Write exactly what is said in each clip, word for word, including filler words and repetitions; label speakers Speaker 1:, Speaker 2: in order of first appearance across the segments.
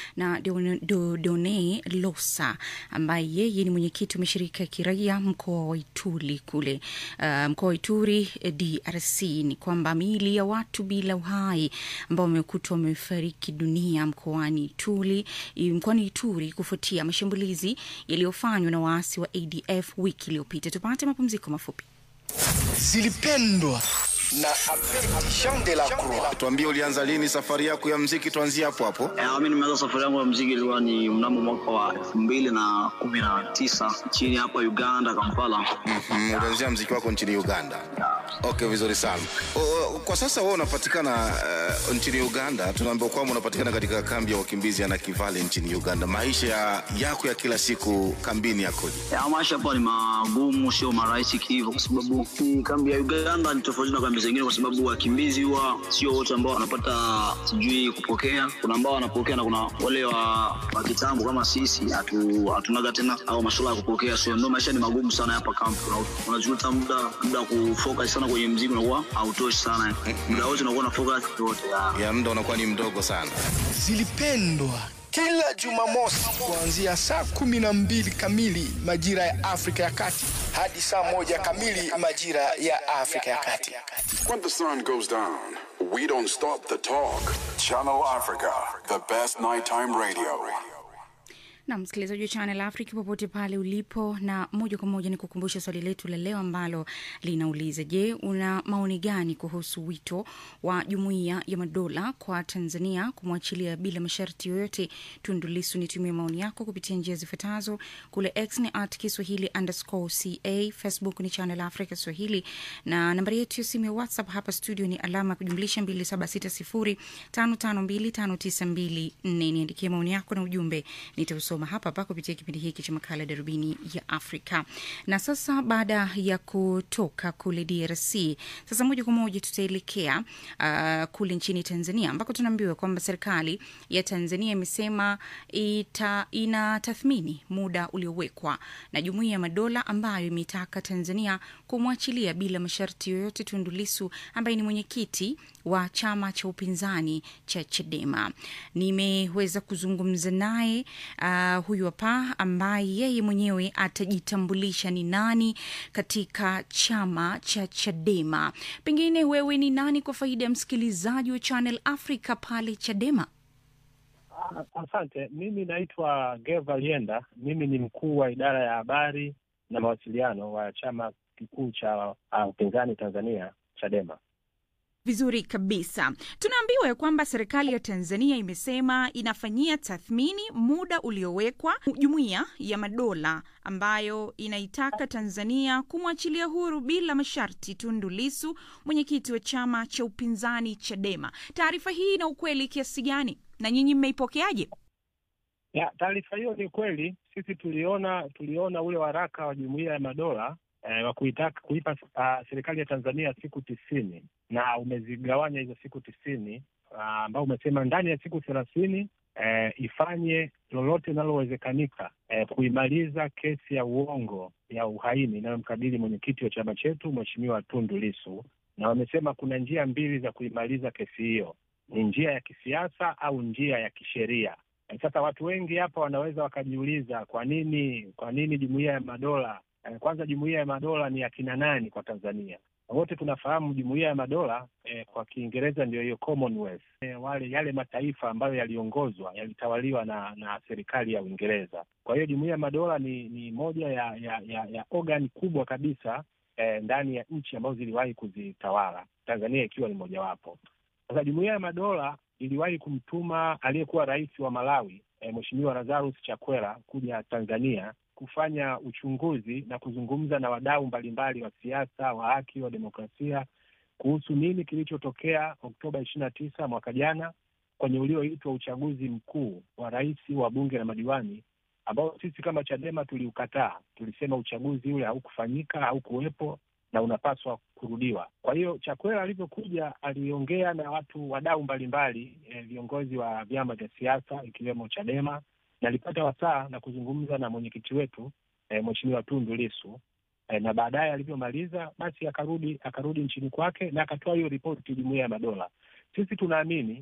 Speaker 1: na Dieudonne Losa ambaye yeye ni mwenyekiti wa mashirika ya kiraia mkoa wa Ituri kule uh, mkoa wa Ituri D R C. Ni kwamba miili ya watu bila uhai ambao wamekutwa wamefariki dunia mkoani Ituri mkoani Ituri kufuatia mashambulizi yaliyofanywa na waasi wa A D F wiki iliyopita. Tupate mapumziko mafupi.
Speaker 2: Zilipendwa na Abedi Jean de la Croix.
Speaker 3: Tuambie ulianza lini safari yako ya muziki, tuanzie hapo hapo.
Speaker 4: Eh, mimi nimeanza safari yangu ya muziki ilikuwa ni mnamo mwaka wa elfu mbili na kumi na tisa nchini hapa Uganda, Kampala.
Speaker 3: Mhm, ulianza muziki wako nchini Uganda. Okay, vizuri sana. O, kwa sasa wewe unapatikana uh, nchini Uganda. Tunaambiwa kwamba unapatikana katika kambi ya wakimbizi ya Nakivale nchini Uganda. Maisha ya, yako ya kila siku kambini yakoje?
Speaker 4: Ya maisha hapa ni magumu, sio marahisi hivyo, kwa sababu kambi ya Uganda ni tofauti na kambi zingine, kwa sababu wakimbizi huwa sio wote ambao wanapata sijui kupokea. Kuna ambao wanapokea na kuna wale wa, wa kitambo kama sisi hatu hatunaga tena au masuala ya kupokea. So ndio maisha ni magumu sana hapa kambi. Unajuta muda muda kufocus sana kwenye muziki unakuwa hautoshi sana. Muda wote unakuwa na focus yote ya,
Speaker 3: ya muda unakuwa ni mdogo sana.
Speaker 2: Zilipendwa kila Jumamosi kuanzia saa kumi na mbili kamili majira ya Afrika ya Kati hadi saa moja kamili majira ya Afrika ya Kati.
Speaker 5: When the sun goes down, we don't stop the talk. Channel Africa, the best nighttime radio.
Speaker 1: Na msikilizaji wa Channel Africa popote pale ulipo, na moja kwa moja ni kukumbusha swali letu la leo ambalo linauliza, je, una maoni gani kuhusu wito wa Jumuiya ya Madola kwa Tanzania kumwachilia bila masharti yoyote Tundu Lissu? Nitumie maoni yako kupitia njia zifuatazo. Kule X ni at Kiswahili underscore ca, Facebook ni Channel Africa Swahili, na nambari yetu ya simu ya WhatsApp hapa studio ni alama kujumlisha mbili saba sita sifuri tano tano mbili tano tisa mbili nne. Niandikie maoni yako na ujumbe nitausoma hapa hapa kupitia kipindi hiki cha makala Darubini ya Afrika. Na sasa baada ya kutoka kule D R C, sasa moja kwa moja tutaelekea uh, kule nchini Tanzania ambako tunaambiwa kwamba serikali ya Tanzania imesema ita inatathmini muda uliowekwa na Jumuiya ya Madola ambayo imetaka Tanzania kumwachilia bila masharti yoyote Tundu Lissu ambaye ni mwenyekiti wa chama cha upinzani cha Chadema. Nimeweza kuzungumza naye uh, huyu hapa ambaye yeye mwenyewe atajitambulisha ni nani katika chama cha Chadema. Pengine wewe ni nani kwa faida ya msikilizaji wa Channel Africa pale Chadema?
Speaker 6: Asante, mimi naitwa Geva Lienda. Mimi ni mkuu wa idara ya habari na mawasiliano wa chama kikuu cha upinzani uh, Tanzania, Chadema.
Speaker 1: Vizuri kabisa. Tunaambiwa ya kwamba serikali ya Tanzania imesema inafanyia tathmini muda uliowekwa Jumuiya ya Madola ambayo inaitaka Tanzania kumwachilia huru bila masharti Tundu Lissu, mwenyekiti wa chama cha upinzani Chadema. Taarifa hii ina ukweli kiasi gani na nyinyi mmeipokeaje?
Speaker 6: Ya, taarifa hiyo ni kweli. Sisi tuliona tuliona ule waraka wa Jumuiya ya Madola eh, wa kuitaka kuipa uh, serikali ya Tanzania siku tisini, na umezigawanya hizo siku tisini uh, ambao umesema ndani ya siku thelathini eh, ifanye lolote linalowezekanika eh, kuimaliza kesi ya uongo ya uhaini inayomkabili mwenyekiti wa chama chetu Mheshimiwa Tundu Lissu. Na wamesema kuna njia mbili za kuimaliza kesi hiyo, ni njia ya kisiasa au njia ya kisheria. E, sasa watu wengi hapa wanaweza wakajiuliza kwa nini kwa nini Jumuiya ya Madola? E, kwanza Jumuiya ya Madola ni akina nani kwa Tanzania? Wote tunafahamu Jumuiya ya Madola e, kwa Kiingereza ndio hiyo Commonwealth. E, wale yale mataifa ambayo yaliongozwa yalitawaliwa na na serikali ya Uingereza. Kwa hiyo Jumuiya ya Madola ni ni moja ya ya ya, ya organ kubwa kabisa e, ndani ya nchi ambazo ziliwahi kuzitawala, Tanzania ikiwa ni mojawapo. Sasa Jumuiya ya Madola iliwahi kumtuma aliyekuwa rais wa Malawi e, Mheshimiwa Lazarus Chakwera kuja Tanzania kufanya uchunguzi na kuzungumza na wadau mbalimbali wa siasa, wa haki, wa demokrasia kuhusu nini kilichotokea Oktoba ishirini na tisa mwaka jana kwenye ulioitwa uchaguzi mkuu wa rais, wa bunge na madiwani, ambao sisi kama Chadema tuliukataa. Tulisema uchaguzi ule haukufanyika, haukuwepo na unapaswa kurudiwa. Kwa hiyo Chakwera alipokuja aliongea na watu wadau mbalimbali, viongozi e, wa vyama vya siasa ikiwemo Chadema, na alipata wasaa na kuzungumza na mwenyekiti wetu e, Mheshimiwa Tundu Lissu e, na baadaye alipomaliza basi akarudi akarudi nchini kwake na akatoa hiyo ripoti Jumuiya ya Madola. Sisi tunaamini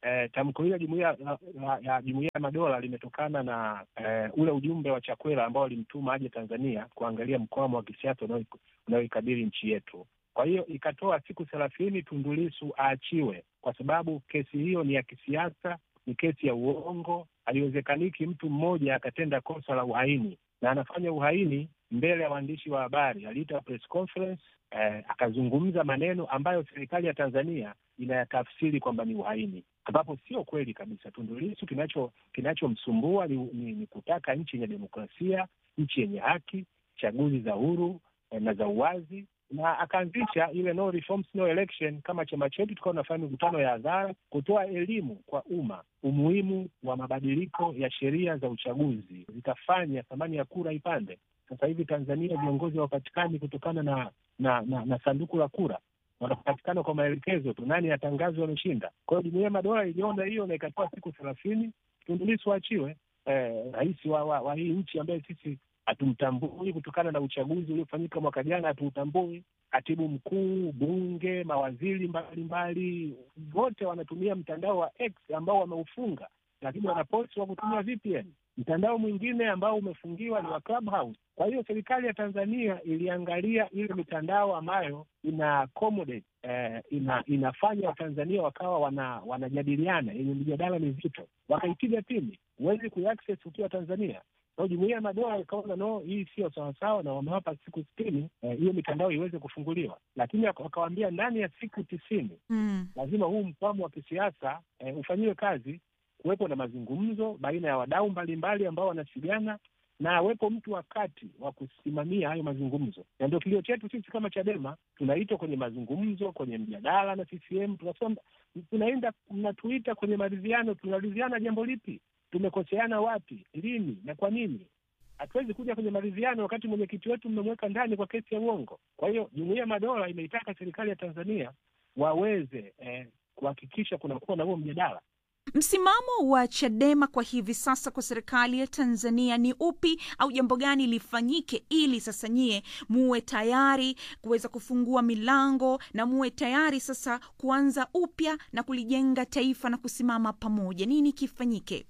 Speaker 6: eh, tamko hili la jumuiya ya jumuiya ya madola limetokana na eh, ule ujumbe wa Chakwera ambao alimtuma aje Tanzania kuangalia mkwamo wa kisiasa unaoikabili nchi yetu. Kwa hiyo ikatoa siku thelathini Tundu Lissu aachiwe, kwa sababu kesi hiyo ni ya kisiasa, ni kesi ya uongo. Haiwezekaniki mtu mmoja akatenda kosa la uhaini na anafanya uhaini mbele ya waandishi wa habari. Aliita press conference, eh, akazungumza maneno ambayo serikali ya Tanzania inayatafsiri kwamba ni uhaini, ambapo sio kweli kabisa. Tundu Lissu kinacho kinachomsumbua ni, ni, ni kutaka nchi yenye demokrasia, nchi yenye haki, chaguzi za huru eh, na za uwazi, na akaanzisha ile no reforms no election. Kama chama chetu tukawa tunafanya mikutano ya hadhara kutoa elimu kwa umma umuhimu wa mabadiliko ya sheria za uchaguzi zitafanya thamani ya kura ipande. Sasa hivi Tanzania viongozi hawapatikani kutokana na na, na na sanduku la kura, wanapatikana kwa maelekezo tu, nani atangazwe ameshinda. Kwa hiyo jumuiya ya madola iliona hiyo na ikatoa siku thelathini Tundu Lissu aachiwe. Eh, rais wa, wa, wa hii nchi ambaye sisi hatumtambui kutokana na uchaguzi uliofanyika mwaka jana, hatutambui. Katibu mkuu, bunge, mawaziri mbalimbali wote wanatumia mtandao wa X ambao wameufunga, lakini wanaposti wa kutumia V P N. Mtandao mwingine ambao umefungiwa ni wa Clubhouse. Kwa hiyo serikali ya Tanzania iliangalia ile mitandao ambayo ina accommodate eh, ina, inafanya Watanzania wakawa wana, wanajadiliana yenye mijadala mizito, wakaipiga pini. Huwezi kuaccess ukiwa Tanzania. Kwa jumuiya ya madola ikaona no, hii sio sawa sawa, na wamewapa siku sitini hiyo eh, mitandao iweze kufunguliwa, lakini wakawaambia ndani ya siku tisini mm. lazima huu mkwamo wa kisiasa eh, ufanyiwe kazi, kuwepo na mazungumzo baina ya wadau mbalimbali ambao wanasigana, na awepo mtu wakati wa kusimamia hayo mazungumzo. Na ndio kilio chetu sisi kama Chadema, tunaitwa kwenye mazungumzo, kwenye mjadala na C C M. Tunasema tunaenda, mnatuita kwenye maridhiano, tunaridhiana jambo lipi? Tumekoseana wapi, lini na kwa nini? Hatuwezi kuja kwenye maridhiano wakati mwenyekiti wetu mmemweka ndani kwa kesi ya uongo. Kwa hiyo jumuiya ya madola imeitaka serikali ya Tanzania waweze eh, kuhakikisha kunakuwa na huo mjadala.
Speaker 1: Msimamo wa Chadema kwa hivi sasa kwa serikali ya Tanzania ni upi, au jambo gani lifanyike ili sasa nyie muwe tayari kuweza kufungua milango na muwe tayari sasa kuanza upya na kulijenga taifa na kusimama pamoja? Nini kifanyike?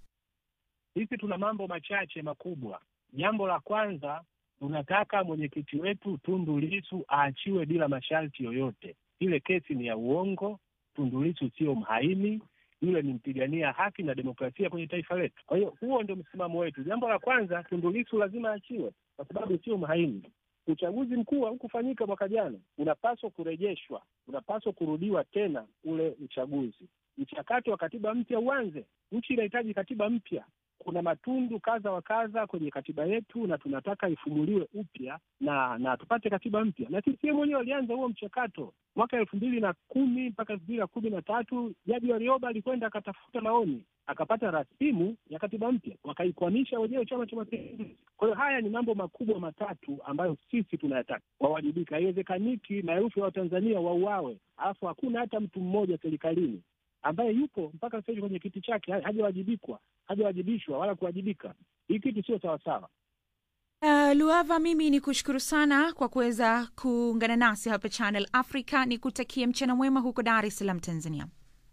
Speaker 6: Sisi tuna mambo machache makubwa. Jambo la kwanza, tunataka mwenyekiti wetu Tundu Lissu aachiwe bila masharti yoyote. Ile kesi ni ya uongo. Tundu Lissu sio mhaini, yule ni mpigania haki na demokrasia kwenye taifa letu. Kwa hiyo huo ndio msimamo wetu. Jambo la kwanza, Tundu Lissu lazima aachiwe kwa sababu sio mhaini. Uchaguzi mkuu haukufanyika mwaka jana, unapaswa kurejeshwa, unapaswa kurudiwa tena ule uchaguzi. Mchakato wa katiba mpya uanze. Nchi inahitaji katiba mpya. Kuna matundu kadha wa kadha kwenye katiba yetu na tunataka ifumuliwe upya na na tupate katiba mpya. Na sisi wenyewe walianza huo mchakato mwaka elfu mbili na kumi mpaka elfu mbili na kumi na tatu. Jaji Warioba alikwenda akatafuta maoni, akapata rasimu ya katiba mpya, wakaikwamisha wenyewe Chama cha Mapinduzi. Kwa hiyo haya ni mambo makubwa matatu ambayo sisi tunayataka wawajibika. Haiwezekaniki maelfu ya Watanzania wauawe alafu hakuna hata mtu mmoja serikalini ambaye yupo mpaka sasa hivi kwenye kiti chake hajawajibikwa, hajawajibishwa wala kuwajibika. Hii kitu sio sawa sawa.
Speaker 1: Uh, Luava, mimi ni kushukuru sana kwa kuweza kuungana nasi hapa Channel Africa. Ni kutakia mchana mwema huko Dar es Salaam, Tanzania.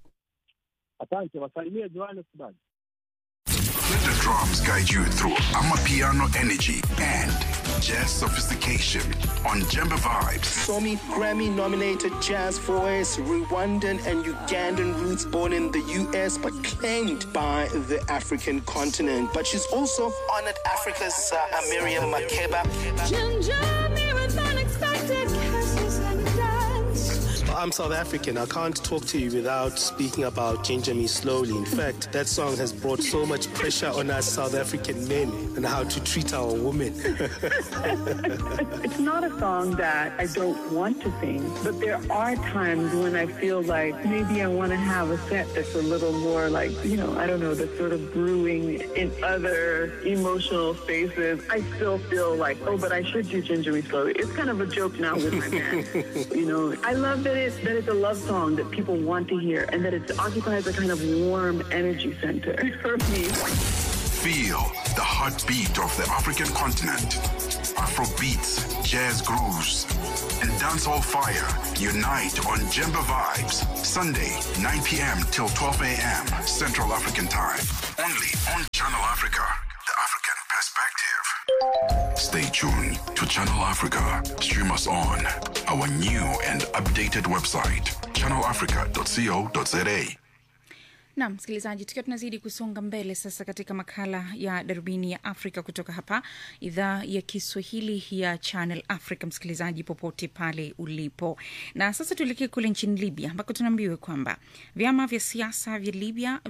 Speaker 6: Asante, wasalimie Johannesburg.
Speaker 5: Let the drums guide you through Amapiano energy and jazz sophistication on Jemba Vibes.
Speaker 2: Somi Grammy-nominated jazz voice, Rwandan and Ugandan roots, born in the U S but claimed by the African continent. But she's also honored Africa's uh, Miriam Makeba.
Speaker 7: I'm South African. I can't talk to you without speaking about Ginger Me Slowly. In fact, that song has brought so much pressure on us South African men and how to treat our women.
Speaker 8: It's not a song that I don't want to sing, but there are times when I feel like maybe I want to have a set that's a little more like, you know, I don't know, that's sort of brewing in other emotional spaces. I still feel like, oh, but I should do Ginger Me Slowly. It's kind of a joke now with my band. You know, I love that it that it's a love song that people want to hear and that it occupies a kind of warm energy center for me.
Speaker 5: Feel the heartbeat of the African continent. Afro beats, jazz grooves, and dancehall fire unite on Jemba Vibes. Sunday, nine p.m. till twelve a.m. Central African Time. Only on Channel Africa, the African perspective. Stay tuned to Channel Africa. Stream us on our new and updated website, channel africa dot co dot za.
Speaker 1: Na msikilizaji, tukiwa tunazidi kusonga mbele sasa katika makala ya Darubini ya Afrika kutoka hapa idhaa ya Kiswahili ya Channel Africa, msikilizaji popote pale ulipo. Na sasa tuelekee kule nchini Libya ambako tunaambiwa kwamba vyama vya siasa vya Libya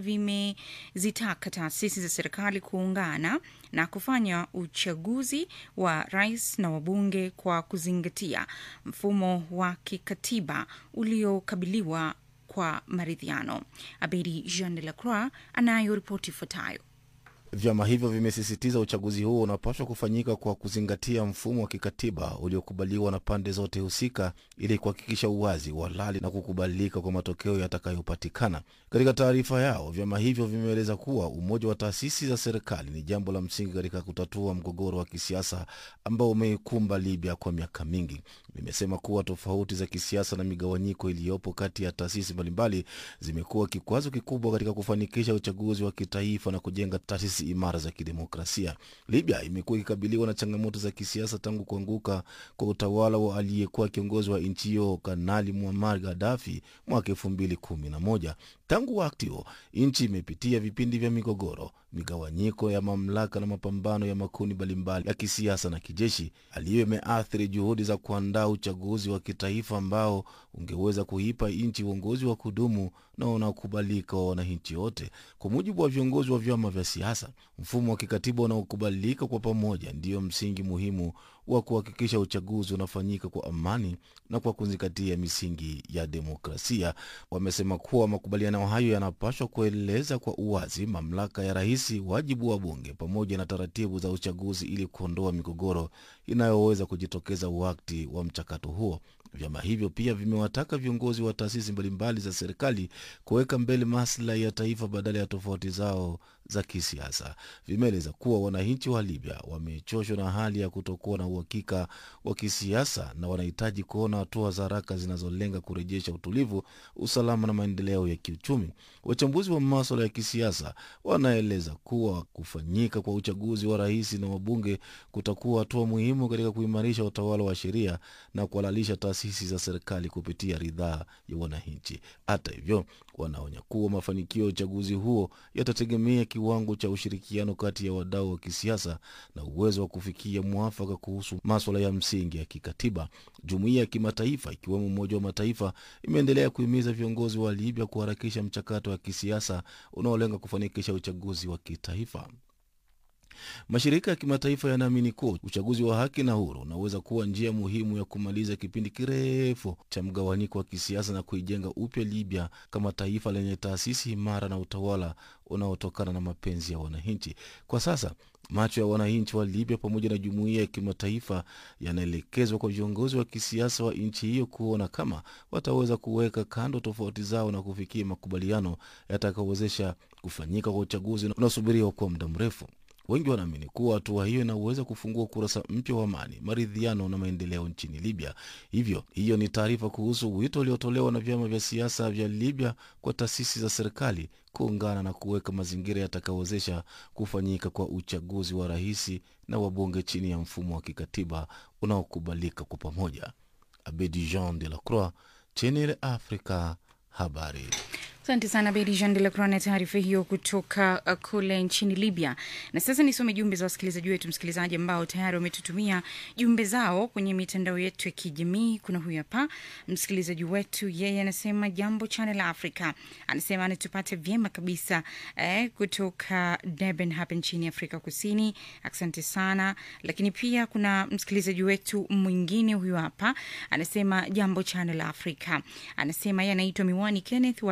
Speaker 1: vimezitaka taasisi za serikali kuungana na kufanya uchaguzi wa rais na wabunge kwa kuzingatia mfumo wa kikatiba uliokabiliwa kwa maridhiano. Abedi Jean de la Croix anayo ripoti ifuatayo.
Speaker 3: Vyama hivyo vimesisitiza uchaguzi huo unapaswa kufanyika kwa kuzingatia mfumo wa kikatiba uliokubaliwa na pande zote husika ili kuhakikisha uwazi, uhalali na kukubalika kwa matokeo yatakayopatikana. Katika taarifa yao, vyama hivyo vimeeleza kuwa umoja wa taasisi za serikali ni jambo la msingi katika kutatua mgogoro wa kisiasa ambao umeikumba Libya kwa miaka mingi. Vimesema kuwa tofauti za kisiasa na migawanyiko iliyopo kati ya taasisi mbalimbali zimekuwa kikwazo kikubwa katika kufanikisha uchaguzi wa kitaifa na kujenga taasisi imara za kidemokrasia. Libya imekuwa ikikabiliwa na changamoto za kisiasa tangu kuanguka kwa utawala wa aliyekuwa kiongozi wa nchi hiyo Kanali Muammar Gaddafi mwaka elfu mbili kumi na moja. Tangu wakati huo, nchi imepitia vipindi vya migogoro, migawanyiko ya mamlaka na mapambano ya makundi mbalimbali ya kisiasa na kijeshi, aliyo imeathiri juhudi za kuandaa uchaguzi wa kitaifa ambao ungeweza kuipa nchi uongozi wa kudumu na unaokubalika wa wananchi wote. Kwa mujibu wa viongozi wa vyama vya siasa, mfumo wa kikatiba unaokubalika kwa pamoja ndio msingi muhimu wa kuhakikisha uchaguzi unafanyika kwa amani na kwa kuzingatia misingi ya demokrasia. Wamesema kuwa makubaliano hayo yanapaswa kueleza kwa uwazi mamlaka ya rais, wajibu wa bunge pamoja na taratibu za uchaguzi ili kuondoa migogoro inayoweza kujitokeza wakati wa mchakato huo. Vyama hivyo pia vimewataka viongozi wa taasisi mbalimbali za serikali kuweka mbele maslahi ya taifa badala ya tofauti zao za kisiasa. Vimeeleza kuwa wananchi wa Libya wamechoshwa na hali ya kutokuwa na uhakika wa kisiasa na wanahitaji kuona hatua za haraka zinazolenga kurejesha utulivu, usalama na maendeleo ya kiuchumi. Wachambuzi wa masuala ya kisiasa wanaeleza kuwa kufanyika kwa uchaguzi wa rais na wabunge kutakuwa hatua muhimu katika kuimarisha utawala wa sheria na kuhalalisha taasisi za serikali kupitia ridhaa ya wananchi. Hata hivyo, wanaonya kuwa mafanikio ya uchaguzi huo yatategemea kiwango cha ushirikiano kati ya wadau wa kisiasa na uwezo wa kufikia mwafaka kuhusu masuala ya msingi ya kikatiba. Jumuiya ya kimataifa ikiwemo Umoja wa Mataifa imeendelea kuhimiza viongozi wa Libya kuharakisha mchakato wa kisiasa unaolenga kufanikisha uchaguzi wa kitaifa. Mashirika ya kimataifa yanaamini kuwa uchaguzi wa haki na huru unaweza kuwa njia muhimu ya kumaliza kipindi kirefu cha mgawanyiko wa kisiasa na kuijenga upya Libya kama taifa lenye taasisi imara na utawala unaotokana na mapenzi ya wananchi. Kwa sasa, macho ya wananchi wa Libya pamoja na jumuiya ya kimataifa yanaelekezwa kwa viongozi wa kisiasa wa nchi hiyo kuona kama wataweza kuweka kando tofauti zao na kufikia makubaliano yatakayowezesha kufanyika kwa uchaguzi unaosubiriwa kwa muda mrefu. Wengi wanaamini kuwa hatua hiyo inaweza kufungua ukurasa mpya wa amani, maridhiano na maendeleo nchini Libya. Hivyo, hiyo ni taarifa kuhusu wito uliotolewa na vyama vya siasa vya Libya kwa taasisi za serikali kuungana na kuweka mazingira yatakayowezesha kufanyika kwa uchaguzi wa rais na wabunge chini ya mfumo wa kikatiba unaokubalika kwa pamoja. Abedi Jean de la Croix, Channel Africa, habari.
Speaker 1: Asante sana Bedi Jean de la Croix na taarifa hiyo kutoka uh, kule nchini Libya. Na sasa nisome jumbe za wasikilizaji wetu, msikilizaji ambao tayari wametutumia jumbe zao kwenye mitandao yetu ya kijamii. Kuna huyu hapa msikilizaji wetu, yeye anasema jambo Channel Africa. Anasema anatupata vyema kabisa eh, kutoka Durban hapa nchini Afrika Kusini. Asante sana. Lakini pia kuna msikilizaji wetu mwingine huyu hapa, anasema jambo Channel Africa. Anasema yeye anaitwa Miwani Kenneth wa Kishanja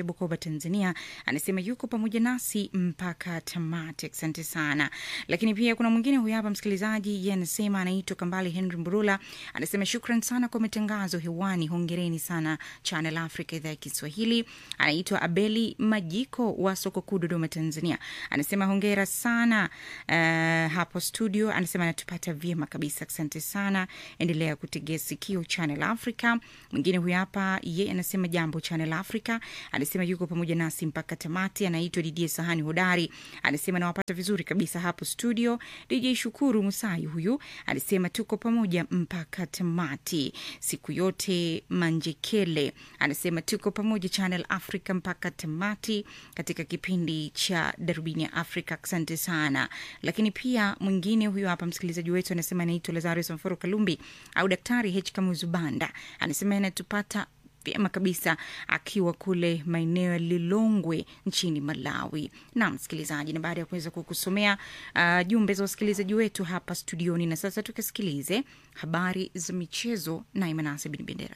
Speaker 1: Kashanje, Bukoba, Tanzania, anasema yuko pamoja nasi mpaka tamati. Asante sana. Lakini pia kuna mwingine huyu hapa msikilizaji, yeye anasema anaitwa Kambali Henry Mburula, anasema shukran sana kwa matangazo hewani, hongereni sana Channel Africa idhaa ya Kiswahili. Anaitwa Abeli Majiko wa Soko Kuu, Dodoma, Tanzania, anasema hongera sana uh, hapo studio, anasema anatupata vyema kabisa. Asante sana, endelea kutegea sikio Channel Africa. Mwingine huyu hapa, yeye anasema jambo Channel Africa, anasema yuko pamoja nasi mpaka tamati. Anaitwa Didie Sahani Hodari, anasema nawapata vizuri kabisa hapo studio. D J Shukuru Musai huyu alisema tuko pamoja mpaka tamati siku yote. Manjekele anasema tuko pamoja Channel Africa mpaka tamati katika kipindi cha Darubini ya Afrika. Asante sana. Lakini pia mwingine huyu hapa msikilizaji wetu anasema anaitwa Lazarus Mforo Kalumbi au Daktari H Kamuzubanda, anasema anatupata vyema kabisa akiwa kule maeneo ya Lilongwe nchini Malawi. Na msikilizaji, na baada ya kuweza kukusomea uh, jumbe za wasikilizaji wetu hapa studioni, na sasa tukasikilize habari za michezo na Imanase Bin Bendera.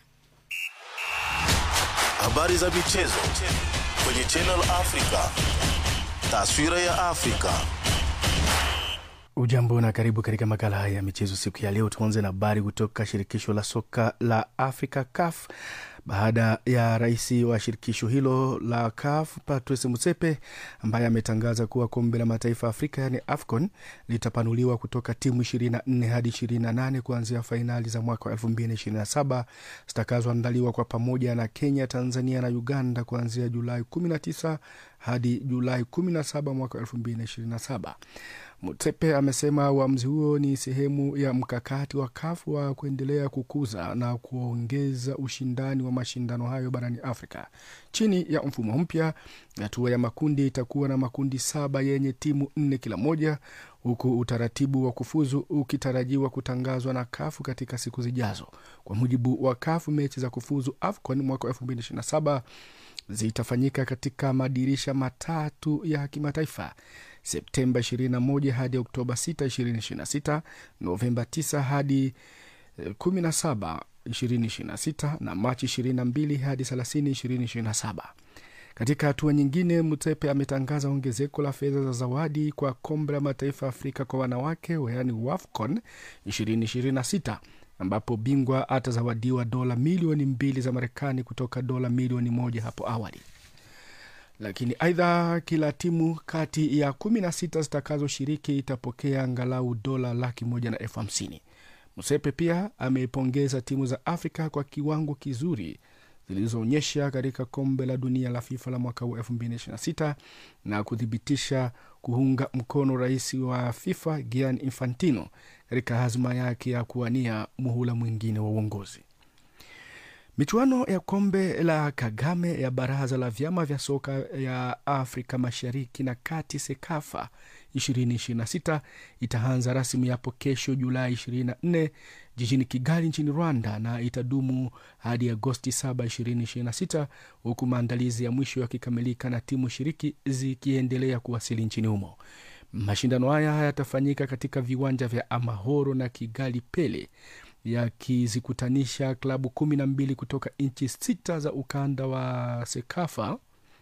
Speaker 9: Habari za michezo kwenye Channel Africa. Taswira ya Afrika.
Speaker 10: Ujambo na karibu katika makala haya ya michezo siku ya leo. Tuanze na habari kutoka shirikisho la soka la Afrika C A F. Baada ya rais wa shirikisho hilo la C A F Patrice Motsepe, ambaye ametangaza kuwa kombe la mataifa Afrika yani AFCON litapanuliwa kutoka timu ishirini na nne hadi ishirini na nane kuanzia fainali za mwaka wa elfu mbili ishirini na saba zitakazoandaliwa kwa pamoja na Kenya, Tanzania na Uganda kuanzia Julai kumi na tisa hadi Julai kumi na saba mwaka wa elfu mbili ishirini na saba. Motsepe amesema uamuzi huo ni sehemu ya mkakati wa C A F wa kuendelea kukuza na kuongeza ushindani wa mashindano hayo barani Afrika. Chini ya mfumo mpya, hatua ya makundi itakuwa na makundi saba yenye timu nne kila moja, huku utaratibu wa kufuzu ukitarajiwa kutangazwa na C A F katika siku zijazo. Kwa mujibu wa C A F, mechi za kufuzu AFCON mwaka elfu mbili ishirini na saba zitafanyika katika madirisha matatu ya kimataifa: Septemba ishirini na moja hadi Oktoba sita, ishirini ishirini na sita, Novemba tisa hadi kumi na saba, ishirini ishirini na sita na Machi ishirini na mbili hadi thelathini, ishirini ishirini na saba. Katika hatua nyingine, Motsepe ametangaza ongezeko la fedha za zawadi kwa kombe la mataifa Afrika kwa wanawake yaani WAFCON ishirini ishirini na sita, ambapo bingwa atazawadiwa dola milioni mbili za Marekani kutoka dola milioni moja hapo awali. Lakini aidha, kila timu kati ya kumi na sita zitakazo shiriki itapokea angalau dola laki moja na elfu hamsini. Motsepe pia ameipongeza timu za Afrika kwa kiwango kizuri zilizoonyesha katika kombe la dunia la FIFA la mwaka elfu mbili ishirini na sita na kuthibitisha kuunga mkono rais wa FIFA Gianni Infantino katika hazma yake ya kuwania muhula mwingine wa uongozi. Michuano ya kombe la Kagame ya baraza la vyama vya soka ya Afrika Mashariki na Kati Sekafa ishirini ishirini na sita itaanza rasmi hapo kesho Julai ishirini na nne jijini Kigali nchini Rwanda, na itadumu hadi Agosti saba, ishirini ishirini na sita, huku maandalizi ya mwisho yakikamilika na timu shiriki zikiendelea kuwasili nchini humo. Mashindano haya yatafanyika katika viwanja vya Amahoro na Kigali Pele, yakizikutanisha klabu kumi na mbili kutoka nchi sita za ukanda wa Sekafa,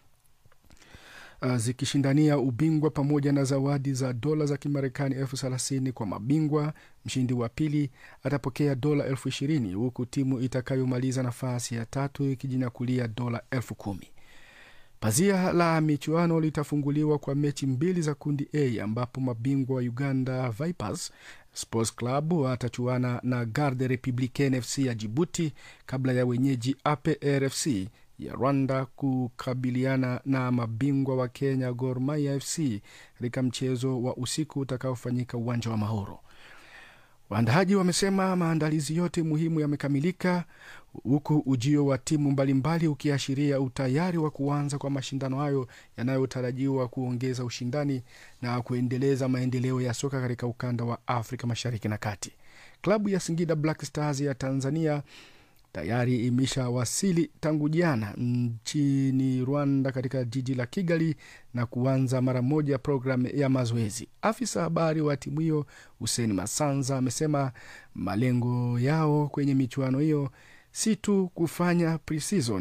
Speaker 10: uh, zikishindania ubingwa pamoja na zawadi za dola za Kimarekani elfu thelathini kwa mabingwa. Mshindi wa pili atapokea dola elfu ishirini, huku timu itakayomaliza nafasi ya tatu ikijinyakulia dola elfu kumi. Pazia la michuano litafunguliwa kwa mechi mbili za kundi A, ambapo mabingwa wa Uganda Vipers Sports Club watachuana na Garde Republicaine F C ya Djibouti, kabla ya wenyeji A P R F C ya Rwanda kukabiliana na mabingwa wa Kenya Gor Mahia F C katika mchezo wa usiku utakaofanyika uwanja wa Mahoro. Waandaaji wamesema maandalizi yote muhimu yamekamilika, huku ujio wa timu mbalimbali ukiashiria utayari wa kuanza kwa mashindano hayo yanayotarajiwa kuongeza ushindani na kuendeleza maendeleo ya soka katika ukanda wa Afrika Mashariki na Kati. Klabu ya Singida Black Stars ya Tanzania tayari imesha wasili tangu jana nchini Rwanda katika jiji la Kigali na kuanza mara moja program ya mazoezi. Afisa habari wa timu hiyo Hussein Masanza amesema malengo yao kwenye michuano hiyo si tu kufanya pre-season,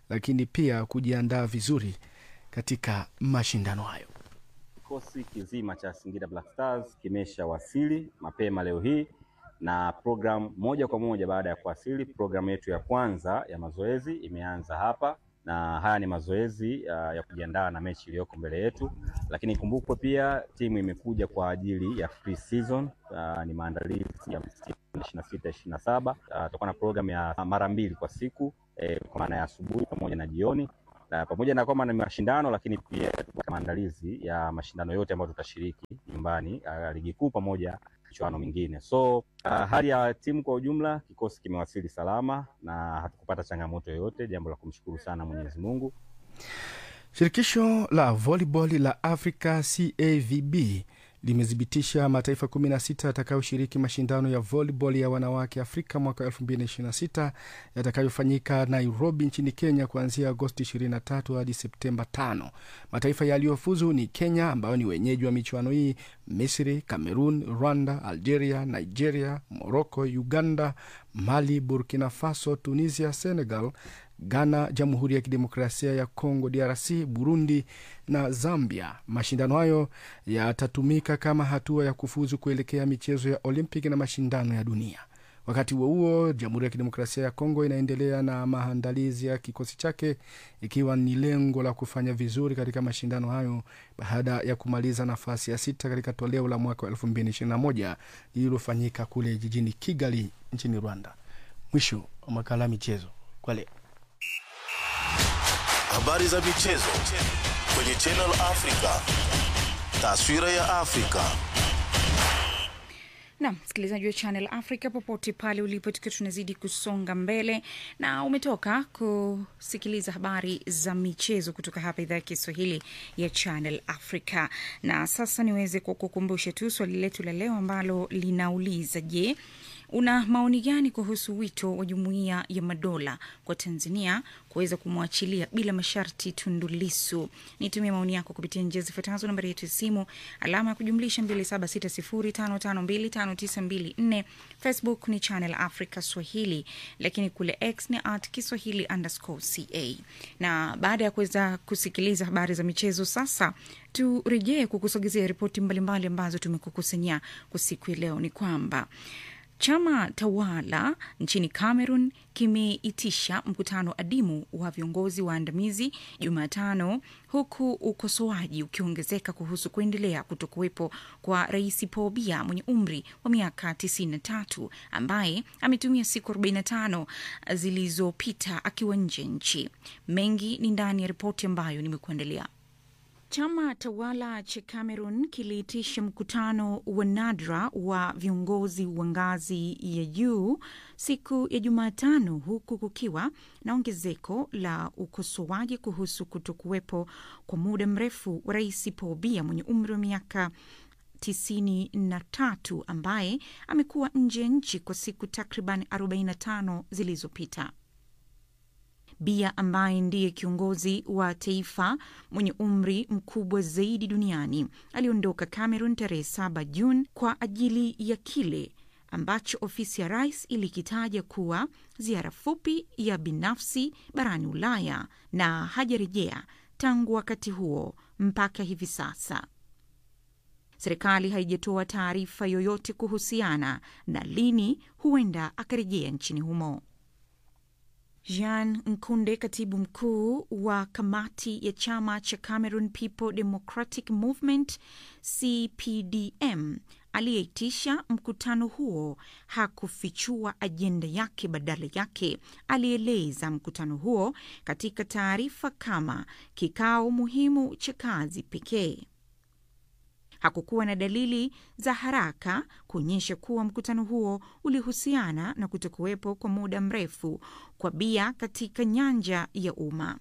Speaker 10: lakini pia kujiandaa vizuri katika mashindano hayo.
Speaker 11: Kikosi kizima cha Singida Black Stars kimeshawasili mapema leo hii, na program moja kwa moja baada ya kuwasili, program yetu ya kwanza ya mazoezi imeanza hapa, na haya ni mazoezi uh, ya kujiandaa na mechi iliyoko mbele yetu. Lakini kumbukwe pia timu imekuja kwa ajili ya free season, uh, ni maandalizi ya ishirini na sita ishirini na saba. Uh, tutakuwa na program ya mara mbili kwa siku, eh, kwa maana ya asubuhi pamoja na jioni. Na pamoja na kwamba ni mashindano, lakini pia maandalizi ya mashindano yote ambayo tutashiriki nyumbani, uh, ligi kuu pamoja michuano mingine. So uh, hali ya timu kwa ujumla, kikosi kimewasili salama na hatukupata changamoto yoyote, jambo la kumshukuru sana Mwenyezi Mungu.
Speaker 10: Shirikisho la volleyball la Afrika C A V B limethibitisha mataifa kumi na sita yatakayoshiriki mashindano ya volleyball ya wanawake Afrika mwaka elfu mbili ishirini na sita yatakayofanyika Nairobi nchini Kenya kuanzia Agosti ishirini na tatu hadi Septemba tano. Mataifa yaliyofuzu ni Kenya ambayo ni wenyeji wa michuano hii, Misri, Cameroon, Rwanda, Algeria, Nigeria, Morocco, Uganda, Mali, Burkina Faso, Tunisia, Senegal, Ghana, Jamhuri ya Kidemokrasia ya Kongo D R C, Burundi na Zambia. Mashindano hayo yatatumika kama hatua ya kufuzu kuelekea michezo ya Olimpiki na mashindano ya dunia. Wakati huo huo, Jamhuri ya Kidemokrasia ya Kongo inaendelea na maandalizi ya kikosi chake, ikiwa ni lengo la kufanya vizuri katika mashindano hayo baada ya kumaliza nafasi ya sita katika toleo la mwaka wa elfu mbili ishirini na moja lililofanyika kule jijini Kigali nchini Rwanda. Mwisho wa makala michezo kwa leo.
Speaker 9: Habari za michezo kwenye Channel Africa. Taswira ya Afrika.
Speaker 1: Na msikilizaji wa Channel Africa popote pale ulipo, tukiwa tunazidi kusonga mbele, na umetoka kusikiliza habari za michezo kutoka hapa idhaa ya Kiswahili ya Channel Africa. Na sasa niweze kukukumbusha tu swali letu la leo ambalo linauliza, je, una maoni gani kuhusu wito wa Jumuiya ya Madola kwa Tanzania kuweza kumwachilia bila masharti Tundu Lissu? Nitumie maoni yako kupitia njia zifuatazo: nambari yetu ya simu alama ya kujumlisha mbili saba sita sifuri tano tano mbili tano tisa mbili nne. Facebook ni Channel Africa Swahili, lakini kule X ni at Kiswahili underscore ca. Na baada ya kuweza kusikiliza habari za michezo, sasa turejee kukusogezea ripoti mbalimbali ambazo tumekukusanyia kwa siku ya leo. Ni kwamba chama tawala nchini Cameroon kimeitisha mkutano adimu wa viongozi waandamizi Jumatano, huku ukosoaji ukiongezeka kuhusu kuendelea kutokuwepo kwa Rais Paul Biya mwenye umri wa miaka tisini na tatu, ambaye ametumia siku arobaini na tano zilizopita akiwa nje nchi. Mengi ni ndani ya ripoti ambayo nimekuandalia. Chama tawala cha Cameroon kiliitisha mkutano wa nadra wa viongozi wa ngazi ya juu siku ya Jumatano, huku kukiwa na ongezeko la ukosoaji kuhusu kutokuwepo kwa muda mrefu wa Rais Paul Biya mwenye umri wa miaka tisini na tatu, ambaye amekuwa nje ya nchi kwa siku takriban arobaini na tano zilizopita. Biya ambaye ndiye kiongozi wa taifa mwenye umri mkubwa zaidi duniani aliondoka Cameroon tarehe saba Juni kwa ajili ya kile ambacho ofisi ya rais ilikitaja kuwa ziara fupi ya binafsi barani Ulaya, na hajarejea tangu wakati huo mpaka hivi sasa. Serikali haijatoa taarifa yoyote kuhusiana na lini huenda akarejea nchini humo. Jean Nkunde, katibu mkuu wa kamati ya chama cha Cameroon People Democratic Movement C P D M, aliyeitisha mkutano huo, hakufichua ajenda yake. Badala yake alieleza mkutano huo katika taarifa kama kikao muhimu cha kazi pekee. Hakukuwa na dalili za haraka kuonyesha kuwa mkutano huo ulihusiana na kutokuwepo kwa muda mrefu kwa Biya katika nyanja ya umma.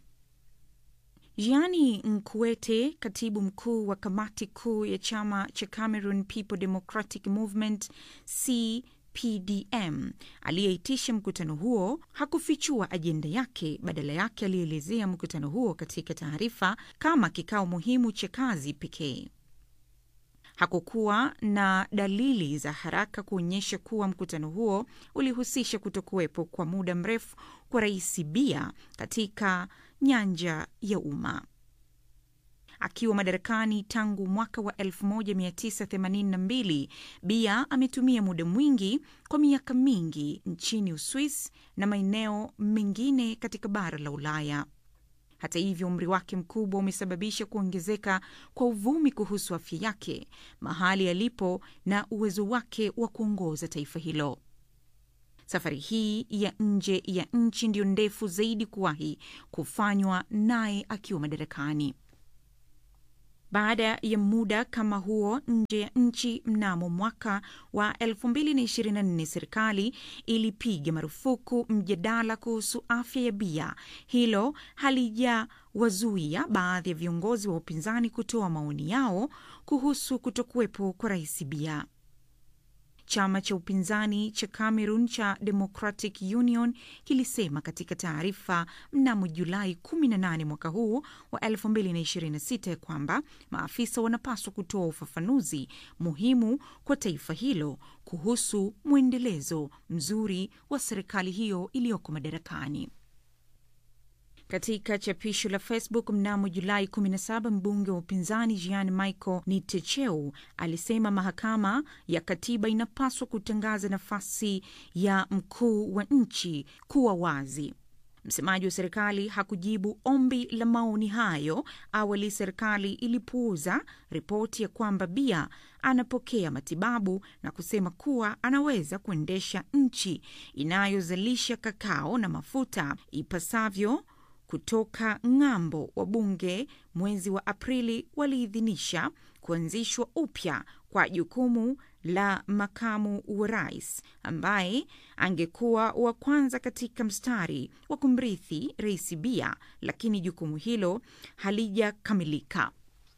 Speaker 1: Jean Nkwete, katibu mkuu wa kamati kuu ya chama cha Cameroon People Democratic Movement C P D M, aliyeitisha mkutano huo, hakufichua ajenda yake. Badala yake alielezea mkutano huo katika taarifa kama kikao muhimu cha kazi pekee. Hakukuwa na dalili za haraka kuonyesha kuwa mkutano huo ulihusisha kutokuwepo kwa muda mrefu kwa Rais Biya katika nyanja ya umma. Akiwa madarakani tangu mwaka wa elfu moja mia tisa themanini na mbili, Biya ametumia muda mwingi kwa miaka mingi nchini Uswisi na maeneo mengine katika bara la Ulaya. Hata hivyo, umri wake mkubwa umesababisha kuongezeka kwa uvumi kuhusu afya yake, mahali alipo na uwezo wake wa kuongoza taifa hilo. Safari hii ya nje ya nchi ndio ndefu zaidi kuwahi kufanywa naye akiwa madarakani. Baada ya muda kama huo nje ya nchi, mnamo mwaka wa elfu mbili na ishirini na nne serikali ilipiga marufuku mjadala kuhusu afya ya Biya. Hilo halijawazuia baadhi ya viongozi wa upinzani kutoa maoni yao kuhusu kutokuwepo kwa Rais Biya. Chama cha upinzani cha Cameroon cha Democratic Union kilisema katika taarifa mnamo Julai kumi na nane mwaka huu wa elfu mbili na ishirini na sita kwamba maafisa wanapaswa kutoa ufafanuzi muhimu kwa taifa hilo kuhusu mwendelezo mzuri wa serikali hiyo iliyoko madarakani. Katika chapisho la Facebook mnamo Julai kumi na saba, mbunge wa upinzani Jean Michael Nitecheu alisema mahakama ya katiba inapaswa kutangaza nafasi ya mkuu wa nchi kuwa wazi. Msemaji wa serikali hakujibu ombi la maoni hayo. Awali serikali ilipuuza ripoti ya kwamba Biya anapokea matibabu na kusema kuwa anaweza kuendesha nchi inayozalisha kakao na mafuta ipasavyo. Kutoka ng'ambo, wa bunge mwezi wa Aprili waliidhinisha kuanzishwa upya kwa jukumu la makamu wa rais, ambaye angekuwa wa kwanza katika mstari wa kumrithi Rais Biya, lakini jukumu hilo halijakamilika.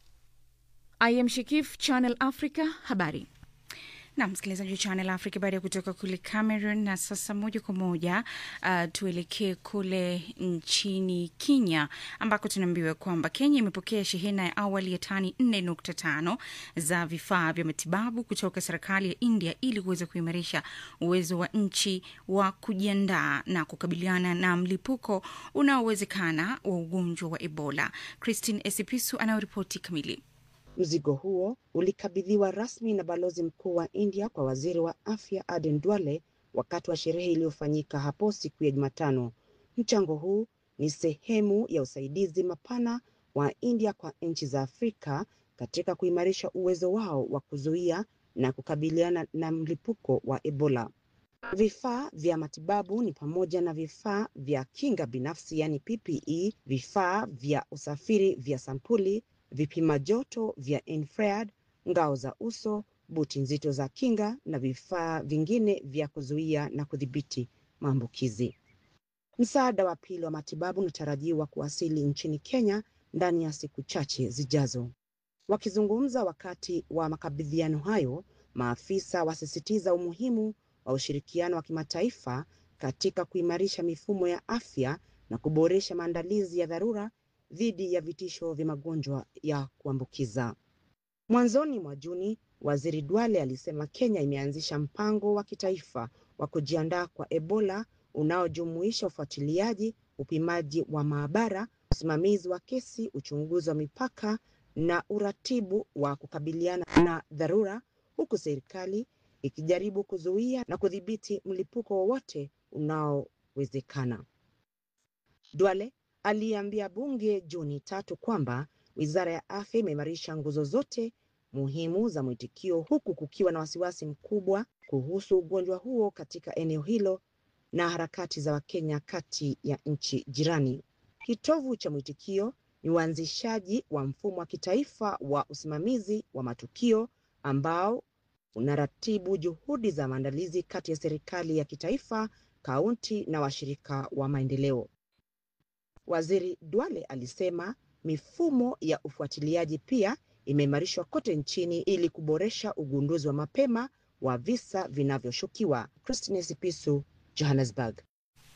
Speaker 1: I am Shikif, Channel Africa, habari. Na msikilizaji wa Channel Africa, baada ya kutoka kule Cameroon, na sasa moja kwa moja uh, tuelekee kule nchini Kenya, ambako tunaambiwa kwamba Kenya imepokea shehena ya awali ya tani nne nukta tano za vifaa vya matibabu kutoka serikali ya India ili kuweza kuimarisha uwezo wa nchi wa kujiandaa na kukabiliana na mlipuko unaowezekana wa ugonjwa wa Ebola. Christine Esipisu anayoripoti kamili.
Speaker 12: Mzigo huo ulikabidhiwa rasmi na balozi mkuu wa India kwa waziri wa afya Aden Duale wakati wa sherehe iliyofanyika hapo siku ya Jumatano. Mchango huu ni sehemu ya usaidizi mapana wa India kwa nchi za Afrika katika kuimarisha uwezo wao wa kuzuia na kukabiliana na mlipuko wa Ebola. Vifaa vya matibabu ni pamoja na vifaa vya kinga binafsi yani P P E, vifaa vya usafiri vya sampuli, vipima joto vya infrared, ngao za uso, buti nzito za kinga na vifaa vingine vya kuzuia na kudhibiti maambukizi. Msaada wa pili wa matibabu unatarajiwa kuwasili nchini Kenya ndani ya siku chache zijazo. Wakizungumza wakati wa makabidhiano hayo, maafisa wasisitiza umuhimu wa ushirikiano wa kimataifa katika kuimarisha mifumo ya afya na kuboresha maandalizi ya dharura dhidi ya vitisho vya magonjwa ya kuambukiza. Mwanzoni mwa Juni, Waziri Duale alisema Kenya imeanzisha mpango wa kitaifa wa kujiandaa kwa Ebola unaojumuisha ufuatiliaji, upimaji wa maabara, usimamizi wa kesi, uchunguzi wa mipaka na uratibu wa kukabiliana na dharura, huku serikali ikijaribu kuzuia na kudhibiti mlipuko wowote unaowezekana. Duale aliambia bunge Juni tatu kwamba Wizara ya Afya imeimarisha nguzo zote muhimu za mwitikio, huku kukiwa na wasiwasi mkubwa kuhusu ugonjwa huo katika eneo hilo na harakati za Wakenya kati ya nchi jirani. Kitovu cha mwitikio ni uanzishaji wa mfumo wa kitaifa wa usimamizi wa matukio ambao unaratibu juhudi za maandalizi kati ya serikali ya kitaifa, kaunti na washirika wa maendeleo. Waziri Duale alisema mifumo ya ufuatiliaji pia imeimarishwa kote nchini ili kuboresha ugunduzi wa mapema wa visa vinavyoshukiwa. Christine Sipisu, Johannesburg.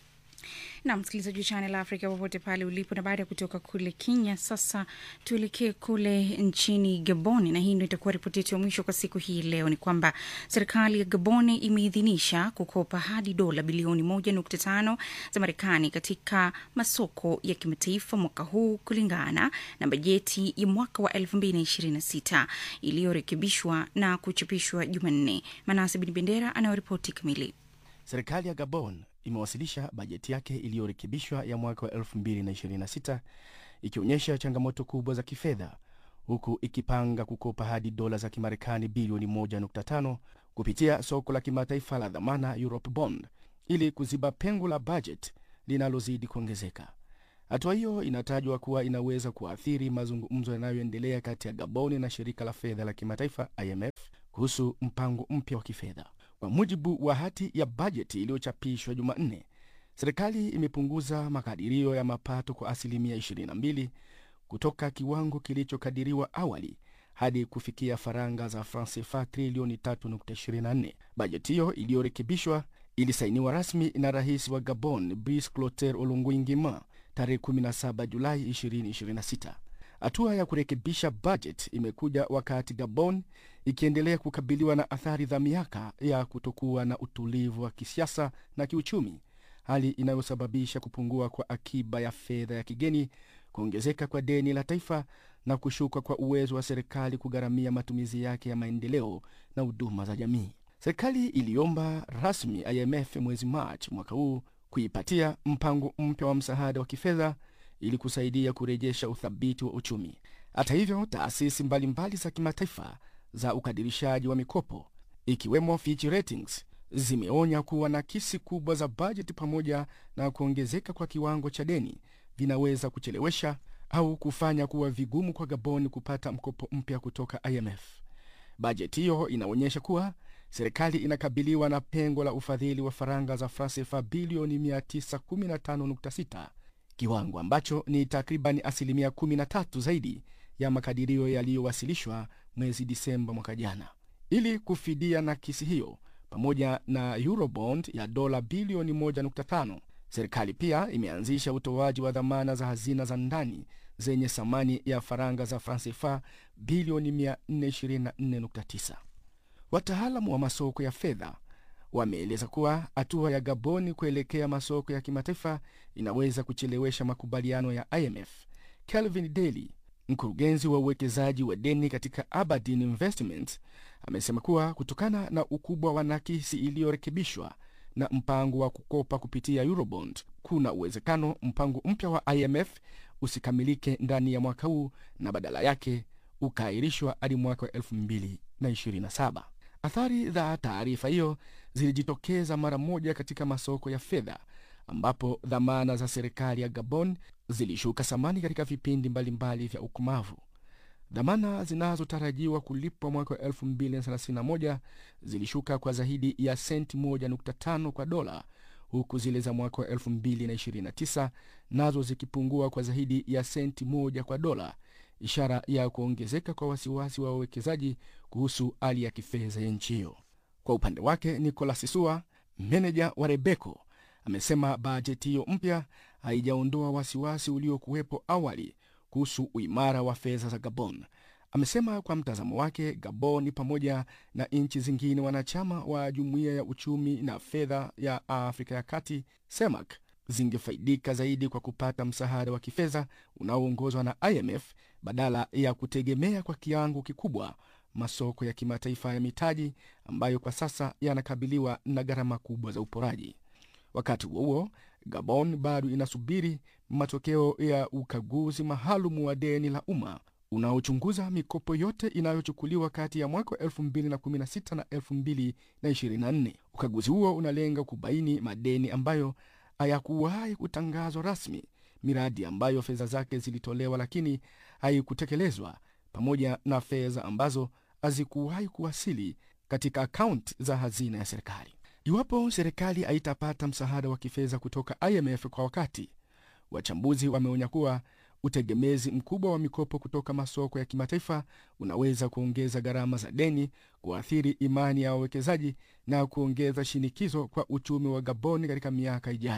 Speaker 1: Na msikilizaji wa Channel Africa popote pale ulipo, na baada ya kutoka kule Kenya, sasa tuelekee kule nchini Gabon, na hii ndio itakuwa ripoti yetu ya mwisho kwa siku hii leo. Ni kwamba serikali ya Gabon imeidhinisha kukopa hadi dola bilioni moja nukta tano za Marekani katika masoko ya kimataifa mwaka huu kulingana na bajeti ya mwaka wa elfu mbili ishirini na sita iliyorekebishwa na kuchapishwa Jumanne. Manase Bin Bendera anayoripoti kamili.
Speaker 10: Serikali ya Gabon imewasilisha bajeti yake iliyorekebishwa ya mwaka wa elfu mbili ishirini na sita ikionyesha changamoto kubwa za kifedha, huku ikipanga kukopa hadi dola za Kimarekani bilioni moja nukta tano kupitia soko la kimataifa la dhamana Europe Bond ili kuziba pengo la budget linalozidi kuongezeka. Hatua hiyo inatajwa kuwa inaweza kuathiri mazungumzo yanayoendelea kati ya Gabon na shirika la fedha la kimataifa I M F kuhusu mpango mpya wa kifedha. Kwa mujibu wa hati ya bajeti iliyochapishwa Jumanne, serikali imepunguza makadirio ya mapato kwa asilimia ishirini na mbili kutoka kiwango kilichokadiriwa awali hadi kufikia faranga za francs C F A trilioni tatu nukta ishirini na nne. Bajeti hiyo iliyorekebishwa ilisainiwa rasmi na rais wa Gabon Brice Clotaire Oligui Nguema tarehe kumi na saba Julai ishirini ishirini na sita. Hatua ya kurekebisha budget imekuja wakati Gabon ikiendelea kukabiliwa na athari za miaka ya kutokuwa na utulivu wa kisiasa na kiuchumi, hali inayosababisha kupungua kwa akiba ya fedha ya kigeni, kuongezeka kwa deni la taifa na kushuka kwa uwezo wa serikali kugharamia matumizi yake ya maendeleo na huduma za jamii. Serikali iliomba rasmi I M F mwezi Machi mwaka huu kuipatia mpango mpya wa msaada wa kifedha ili kusaidia kurejesha uthabiti wa uchumi. Hata hivyo, taasisi mbalimbali za kimataifa za ukadirishaji wa mikopo ikiwemo Fitch Ratings zimeonya kuwa nakisi kubwa za bajeti pamoja na kuongezeka kwa kiwango cha deni vinaweza kuchelewesha au kufanya kuwa vigumu kwa Gabon kupata mkopo mpya kutoka I M F. Bajeti hiyo inaonyesha kuwa serikali inakabiliwa na pengo la ufadhili wa faranga za francs C F A bilioni mia tisa kumi na tano nukta sita, kiwango ambacho ni takriban asilimia kumi na tatu zaidi ya makadirio yaliyowasilishwa mwezi Disemba mwaka jana. Ili kufidia nakisi hiyo, pamoja na Eurobond ya dola bilioni moja nukta tano, serikali pia imeanzisha utoaji wa dhamana za hazina za ndani zenye thamani ya faranga za francs C F A bilioni mia nne ishirini na nne nukta tisa. Wataalamu wa masoko ya fedha wameeleza kuwa hatua ya Gabon kuelekea masoko ya kimataifa inaweza kuchelewesha makubaliano ya I M F. Kelvin Daly, mkurugenzi wa uwekezaji wa deni katika Aberdeen Investments, amesema kuwa kutokana na ukubwa wa nakisi iliyorekebishwa na mpango wa kukopa kupitia Eurobond, kuna uwezekano mpango mpya wa I M F usikamilike ndani ya mwaka huu na badala yake ukaahirishwa hadi mwaka wa elfu mbili ishirini na saba. Athari za taarifa hiyo zilijitokeza mara moja katika masoko ya fedha, ambapo dhamana za serikali ya Gabon zilishuka thamani katika vipindi mbalimbali vya ukumavu. Dhamana zinazotarajiwa kulipwa mwaka wa elfu mbili thelathini na moja zilishuka kwa zaidi ya senti moja nukta tano kwa dola, huku zile za mwaka wa elfu mbili ishirini na tisa nazo zikipungua kwa zaidi ya senti moja kwa dola, ishara ya kuongezeka kwa wasiwasi wa wawekezaji kuhusu hali ya kifedha ya nchi hiyo. Kwa upande wake, Nicolas Sisua, meneja wa Rebeko, amesema bajeti hiyo mpya haijaondoa wasiwasi uliokuwepo awali kuhusu uimara wa fedha za Gabon. Amesema kwa mtazamo wake, Gabon pamoja na nchi zingine wanachama wa Jumuiya ya Uchumi na Fedha ya Afrika ya Kati C E M A C zingefaidika zaidi kwa kupata msaada wa kifedha unaoongozwa na I M F badala ya kutegemea kwa kiwango kikubwa masoko ya kimataifa ya mitaji ambayo kwa sasa yanakabiliwa na gharama kubwa za uporaji. Wakati huo huo, Gabon bado inasubiri matokeo ya ukaguzi maalum wa deni la umma unaochunguza mikopo yote inayochukuliwa kati ya mwaka elfu mbili kumi na sita na elfu mbili ishirini na nne. Ukaguzi huo unalenga kubaini madeni ambayo hayakuwahi kutangazwa rasmi, miradi ambayo fedha zake zilitolewa lakini haikutekelezwa, pamoja na fedha ambazo hazikuwahi kuwasili katika akaunti za hazina ya serikali. Iwapo serikali haitapata msaada wa kifedha kutoka I M F kwa wakati, wachambuzi wameonya kuwa utegemezi mkubwa wa mikopo kutoka masoko ya kimataifa unaweza kuongeza gharama za deni, kuathiri imani ya wawekezaji na kuongeza shinikizo kwa uchumi wa Gabon katika miaka ijayo.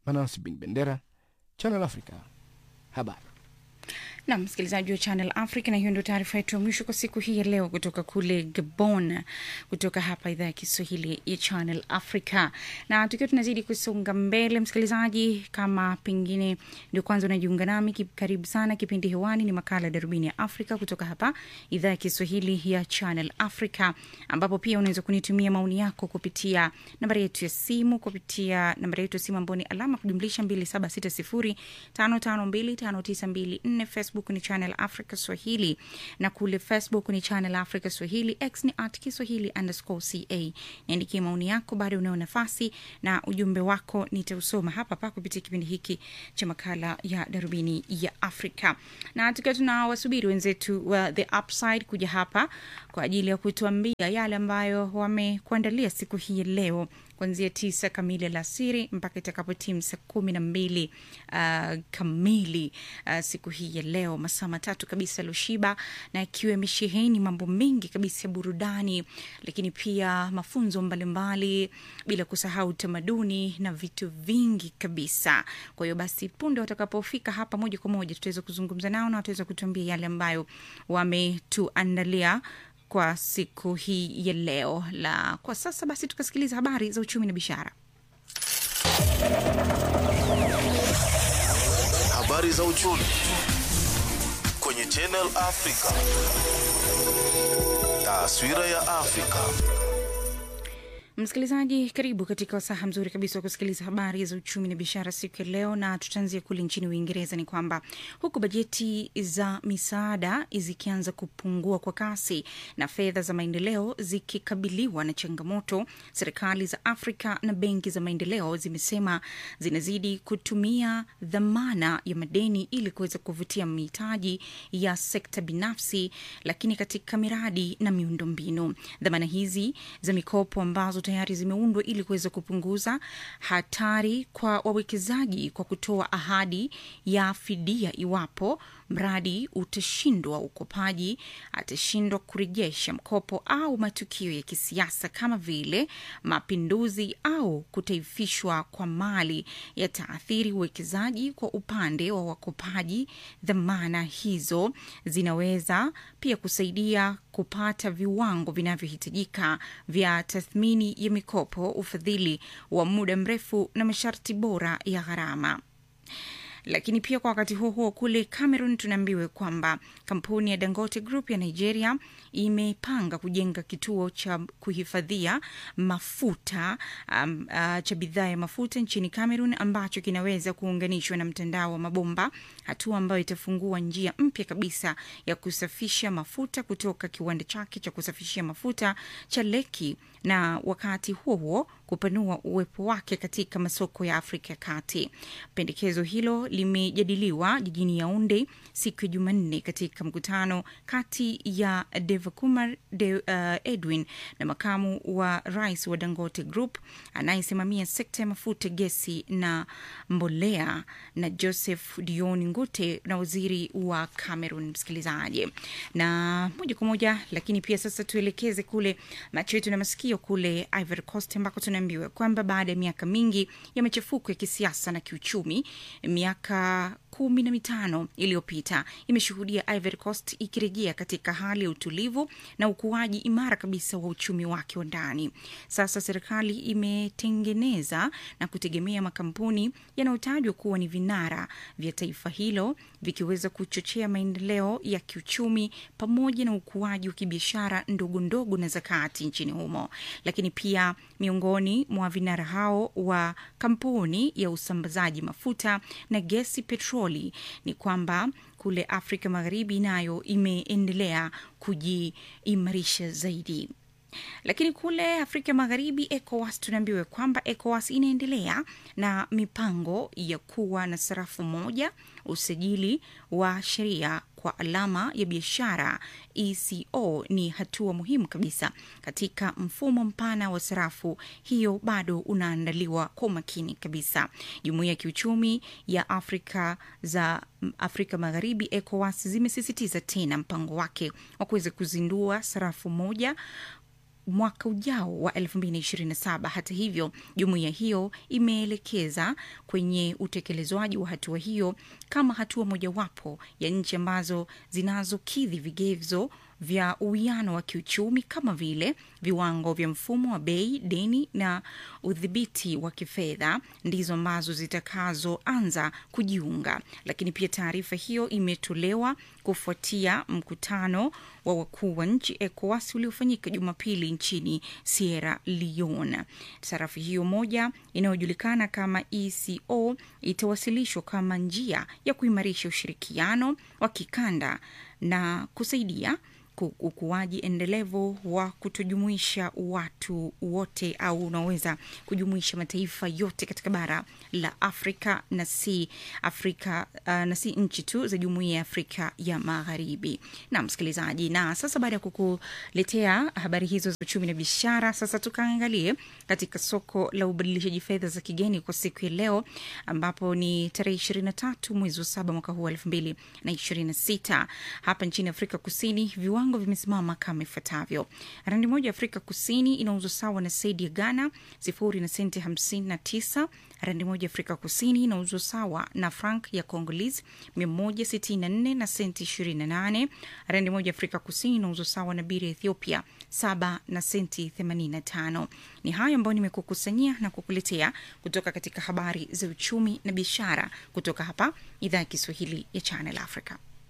Speaker 10: Manasi Bin Bendera, Channel Africa, habari.
Speaker 1: Na msikilizaji wa Channel Africa, na hiyo ndio taarifa yetu ya mwisho kwa siku hii ya leo kutoka kule Gabon, kutoka hapa idhaa ya Kiswahili ya Channel Africa. Na tukiwa tunazidi kusonga mbele, msikilizaji, kama pengine ndio kwanza unajiunga nami, karibu sana. Kipindi hewani ni makala Darubini ya Afrika kutoka hapa idhaa ya Kiswahili ya Channel Africa, ambapo pia unaweza kunitumia maoni yako kupitia nambari yetu ya simu, kupitia nambari yetu ya simu ambayo ni alama kujumlisha mbili saba sita sifuri tano tano mbili tano tisa mbili nne. Facebook ni Channel Africa Swahili, na kule Facebook ni Channel Africa Swahili, X ni at Kiswahili underscore ca. Niandikie maoni yako, bado unao nafasi, na ujumbe wako nitausoma hapa hapa kupitia kipindi hiki cha makala ya Darubini ya Afrika. Na tukiwa tunawasubiri wenzetu wa The Upside kuja hapa kwa ajili ya kutuambia yale ambayo wamekuandalia siku hii leo, kuanzia tisa kamili alasiri mpaka itakapotimu saa kumi na mbili uh, kamili uh, siku hii ya leo, masaa matatu kabisa loshiba, na ikiwa imesheheni mambo mengi kabisa ya burudani, lakini pia mafunzo mbalimbali, bila kusahau tamaduni na vitu vingi kabisa. Kwa hiyo basi punde watakapofika hapa, moja kwa moja tutaweza kuzungumza nao na wataweza kutuambia yale ambayo wametuandalia kwa siku hii ya leo. La kwa sasa basi tukasikiliza habari za uchumi na biashara.
Speaker 9: Habari za uchumi kwenye Channel Africa. Taswira ya Afrika.
Speaker 1: Msikilizaji, karibu katika wasaa mzuri kabisa wa kusikiliza habari za uchumi na biashara siku ya leo, na tutaanzia kule nchini Uingereza. Ni kwamba huku bajeti za misaada zikianza kupungua kwa kasi na fedha za maendeleo zikikabiliwa na changamoto, serikali za Afrika na benki za maendeleo zimesema zinazidi kutumia dhamana ya madeni ili kuweza kuvutia mahitaji ya sekta binafsi, lakini katika miradi na miundombinu. Dhamana hizi za mikopo ambazo tayari zimeundwa ili kuweza kupunguza hatari kwa wawekezaji kwa kutoa ahadi ya fidia iwapo mradi utashindwa ukopaji, atashindwa kurejesha mkopo, au matukio ya kisiasa kama vile mapinduzi au kutaifishwa kwa mali ya taathiri uwekezaji kwa upande wa wakopaji. Dhamana hizo zinaweza pia kusaidia kupata viwango vinavyohitajika vya tathmini ya mikopo, ufadhili wa muda mrefu na masharti bora ya gharama. Lakini pia kwa wakati huo huo kule Cameroon tunaambiwa kwamba kampuni ya Dangote Group ya Nigeria imepanga kujenga kituo cha kuhifadhia mafuta um, uh, cha bidhaa ya mafuta nchini Cameroon ambacho kinaweza kuunganishwa na mtandao wa mabomba, hatua ambayo itafungua njia mpya kabisa ya kusafisha mafuta kutoka kiwanda chake cha kusafishia mafuta cha Lekki, na wakati huo huo kupanua uwepo wake katika masoko ya Afrika ya Kati. Pendekezo hilo limejadiliwa jijini Yaounde siku ya Jumanne katika mkutano kati ya Devakumar de, uh, Edwin na makamu wa rais wa Dangote Group anayesimamia sekta ya mafuta, gesi na mbolea, na Joseph Dion Ngute na waziri wa Cameroon. Msikilizaji, na moja kwa moja, lakini pia sasa tuelekeze kule macho yetu na masikio kule Ivory Coast, ambako tunaambiwa kwamba baada ya miaka mingi ya machafuko ya kisiasa na kiuchumi, miaka kumi na mitano iliyopita imeshuhudia Ivory Coast ikirejea katika hali ya utulivu na ukuaji imara kabisa wa uchumi wake wa ndani. Sasa serikali imetengeneza na kutegemea makampuni yanayotajwa kuwa ni vinara vya taifa hilo, vikiweza kuchochea maendeleo ya kiuchumi pamoja na ukuaji wa kibiashara ndogo ndogo na zakati nchini humo. Lakini pia miongoni mwa vinara hao wa kampuni ya usambazaji mafuta na gesi petroli ni kwamba kule Afrika Magharibi nayo imeendelea kujiimarisha zaidi. Lakini kule Afrika Magharibi, ECOWAS tunaambiwa kwamba ECOWAS inaendelea na mipango ya kuwa na sarafu moja, usajili wa sheria kwa alama ya biashara E C O ni hatua muhimu kabisa katika mfumo mpana wa sarafu hiyo, bado unaandaliwa kwa makini kabisa. Jumuiya ya kiuchumi ya Afrika za Afrika Magharibi ECOWAS zimesisitiza tena mpango wake wa kuweza kuzindua sarafu moja mwaka ujao wa elfu mbili ishirini na saba. Hata hivyo, jumuiya hiyo imeelekeza kwenye utekelezwaji wa hatua hiyo kama hatua mojawapo ya nchi ambazo zinazokidhi vigezo vya uwiano wa kiuchumi kama vile viwango vya mfumo wa bei, deni na udhibiti wa kifedha ndizo ambazo zitakazoanza kujiunga. Lakini pia taarifa hiyo imetolewa kufuatia mkutano wa wakuu wa nchi ECOWAS uliofanyika Jumapili nchini Sierra Leone. Sarafu hiyo moja inayojulikana kama E C O itawasilishwa kama njia ya kuimarisha ushirikiano wa kikanda na kusaidia ukuaji endelevu wa kutojumuisha watu wote au unaweza kujumuisha mataifa yote katika bara la Afrika na si Afrika uh, na si nchi tu za Jumuiya ya Afrika ya Magharibi. Na msikilizaji, na sasa baada ya kukuletea habari hizo za uchumi na biashara, sasa tukaangalie katika soko la ubadilishaji fedha za kigeni kwa siku ya leo, ambapo ni tarehe ishirini na tatu mwezi wa saba mwaka huu elfu mbili ishirini na sita. Hapa nchini Afrika Kusini viwango vimesimama kama ifuatavyo. Randi moja Afrika Kusini inauzwa sawa na sedi ya Ghana sifuri na senti hamsini na tisa. Randi moja Afrika Kusini inauzwa sawa na franc ya Congolese mia moja sitini na nne na senti ishirini na nane. Randi moja Afrika Kusini inauzwa sawa na biri ya Ethiopia saba na senti themanini na tano. Ni hayo ambayo nimekukusanyia na kukuletea kutoka katika habari za uchumi na biashara kutoka hapa idhaa ya Kiswahili ya Channel Africa.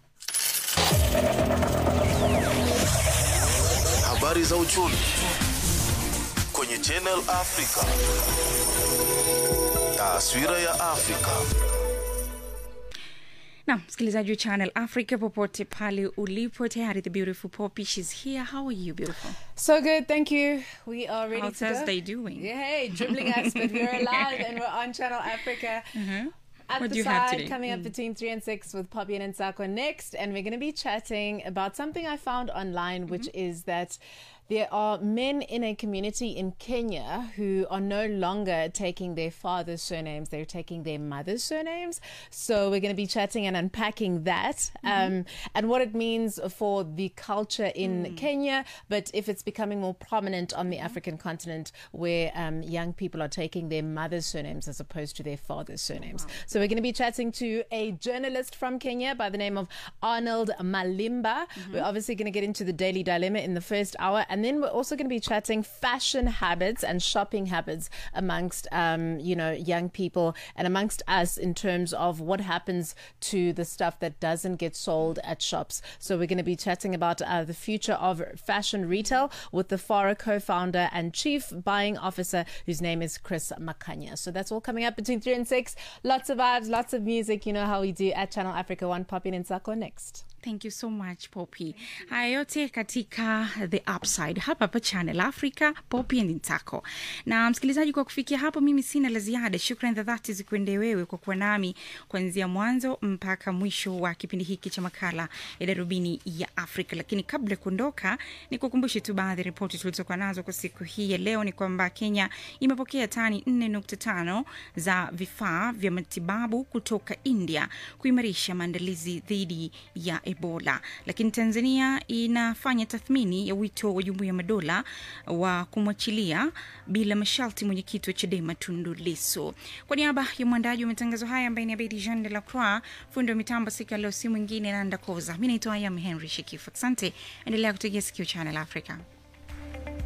Speaker 9: Habari za uchumi kwenye Channel Africa. Taswira ya Afrika.
Speaker 1: Na msikilizaji wa Channel Africa popote pale ulipo, tayari the beautiful Poppy, she's here. How are you, beautiful?
Speaker 13: So good, thank you. We are ready
Speaker 1: How's
Speaker 13: to go.
Speaker 1: How's Thursday doing?
Speaker 13: Yeah, hey, dribbling expert. We're alive and we're on Channel Africa.
Speaker 1: Mm-hmm.
Speaker 13: At
Speaker 1: What
Speaker 13: the
Speaker 1: do you have
Speaker 13: side,
Speaker 1: today?
Speaker 13: coming up
Speaker 1: Mm.
Speaker 13: between three and six with Poppy and Nsako next, and we're going to be chatting about something I found online, which mm-hmm. is that there are men in a community in Kenya who are no longer taking their father's surnames, they're taking their mother's surnames. So we're going to be chatting and unpacking that, mm-hmm. um, and what it means for the culture in mm. Kenya, but if it's becoming more prominent on the African continent where um, young people are taking their mother's surnames as opposed to their father's surnames. Wow. So we're going to be chatting to a journalist from Kenya by the name of Arnold Malimba. Mm-hmm. We're obviously going to get into the Daily Dilemma in the first hour, and then we're also going to be chatting fashion habits and shopping habits amongst, um, you know, young people and amongst us in terms of what happens to the stuff that doesn't get sold at shops. So we're going to be chatting about uh, the future of fashion retail with the Farah co-founder and chief buying officer, whose name is Chris Makanya. So that's all coming up between three and six. Lots of vibes, lots of music. You know how we do at Channel Africa One. Poppy and Nsako next.
Speaker 1: Thank you so much, Poppy. Haya yote katika The Upside hapa hapa Channel Africa, Poppy and Nsako. Na msikilizaji, kwa kufikia hapo mimi sina la ziada. Shukrani za dhati zikuende wewe kwa kuwa nami kuanzia mwanzo mpaka mwisho wa kipindi hiki cha makala ya Darubini ya Afrika. Lakini kabla ya kuondoka, nikukumbushe tu baadhi ya ripoti tulizokuwa nazo kwa siku hii ya leo. Ni kwamba Kenya imepokea tani nne nukta tano za vifaa vya matibabu kutoka India kuimarisha maandalizi dhidi ya Ebola. Lakini Tanzania inafanya tathmini ya wito wa Jumuiya ya Madola wa kumwachilia bila masharti mwenyekiti wa Chadema Tundu Lissu. Kwa niaba ya mwandaji wa matangazo haya ambaye ni Abedi Jean de la Croix, fundi wa mitambo siku ya leo si mwingine na Ndakoza. Mimi naitwa Ayam Henry Shekifu. Asante, endelea kutegea sikio Channel Africa.